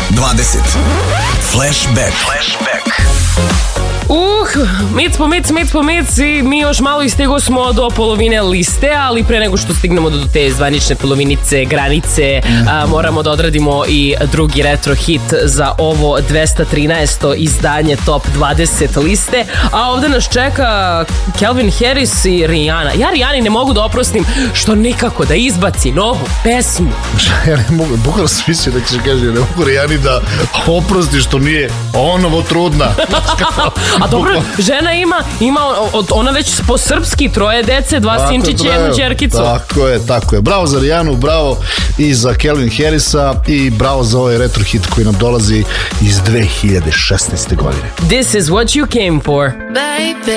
20. Flashback. Mic i mi još malo i stigo smo do polovine liste, ali pre nego što stignemo do te zvanične polovinice, granice, moramo da odradimo i drugi retro hit za ovo 213. izdanje Top 20 liste, a ovde nas čeka Calvin Harris i Rihanna. Ja Rihanni ne mogu da oprostim što nikako da izbaci novu pesmu. Ja ne mogu, bukvalno sam mislio da ćeš kaže, ne mogu Rihanni da oprosti što nije onovo trudna. A dobro, žena ima ona već po srpski 3 dece, 2 sinčića, 1 ćerkicu. Tako je. Bravo za Rihannu, bravo i za Calvin Harrisa i bravo za ovaj retro hit koji nam dolazi iz 2016. godine. This is what you came for. Baby,